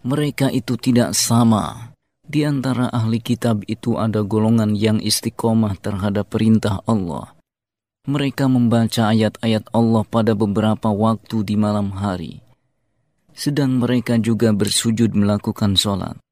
Mereka itu tidak sama. Di antara ahli kitab itu ada golongan yang istiqomah terhadap perintah Allah. Mereka membaca ayat-ayat Allah pada beberapa waktu di malam hari. Sedang mereka juga bersujud melakukan sholat.